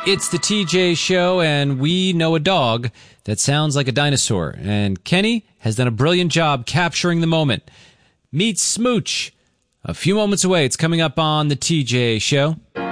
It's the TJ Show, and we know a dog that sounds like a dinosaur. And Kenny has done a brilliant job capturing the moment. Meet Smooch. A few moments away. It's coming up on the TJ Show.